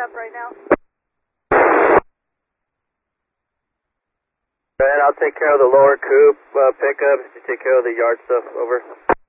cab right now. And I'll take care of the lower coupe pickup. You take care of the yard stuff. Over.